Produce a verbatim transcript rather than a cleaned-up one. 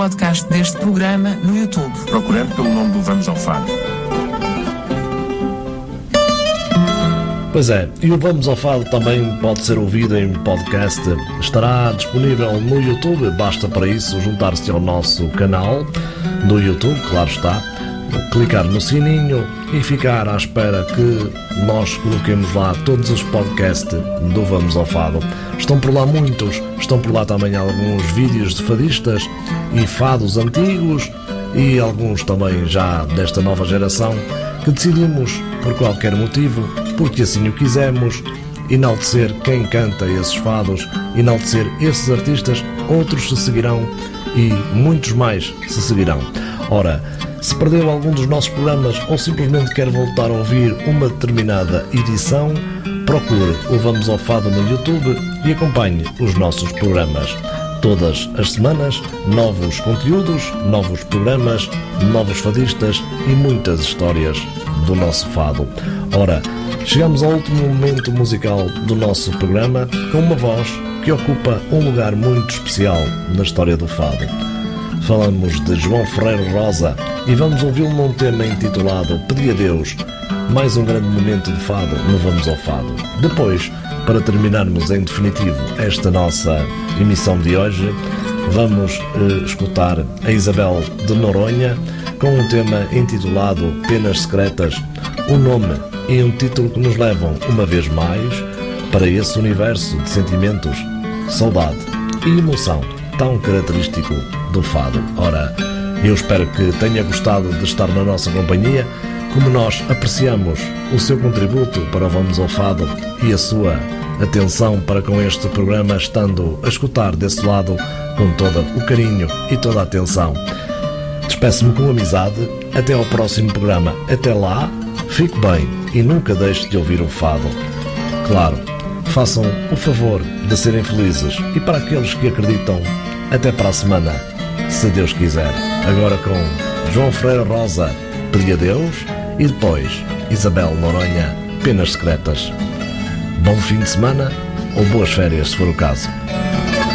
podcast deste programa no YouTube. Procurando pelo nome do Vamos ao Fado. Pois é, e o Vamos ao Fado também pode ser ouvido em podcast. Estará disponível no YouTube, basta para isso juntar-se ao nosso canal do YouTube, claro está, clicar no sininho e ficar à espera que nós coloquemos lá todos os podcasts do Vamos ao Fado. Estão por lá muitos, estão por lá também alguns vídeos de fadistas e fados antigos e alguns também já desta nova geração que decidimos, por qualquer motivo, porque assim o quisemos, enaltecer quem canta esses fados, enaltecer esses artistas. Outros se seguirão e muitos mais se seguirão. Ora, se perdeu algum dos nossos programas ou simplesmente quer voltar a ouvir uma determinada edição, procure o Vamos ao Fado no YouTube e acompanhe os nossos programas. Todas as semanas, novos conteúdos, novos programas, novos fadistas e muitas histórias do nosso fado. Ora, chegamos ao último momento musical do nosso programa com uma voz que ocupa um lugar muito especial na história do fado. Falamos de João Ferreira Rosa e vamos ouvi-lo num tema intitulado Pedi a Deus, mais um grande momento de fado no Vamos ao Fado. Depois, para terminarmos em definitivo esta nossa emissão de hoje, vamos eh, escutar a Isabel de Noronha com um tema intitulado Penas Secretas, um nome e um título que nos levam uma vez mais para esse universo de sentimentos, saudade e emoção tão característico do fado. Ora, eu espero que tenha gostado de estar na nossa companhia, como nós apreciamos o seu contributo para o Vamos ao Fado e a sua atenção para com este programa, estando a escutar desse lado com todo o carinho e toda a atenção. Despeço-me com amizade, até ao próximo programa. Até lá, fique bem e nunca deixe de ouvir o fado. Claro, façam o favor de serem felizes e, para aqueles que acreditam, até para a semana, se Deus quiser. Agora com João Ferreira Rosa, Pedi a Deus, e depois Isabel Noronha, Penas Secretas. Bom fim de semana ou boas férias, se for o caso.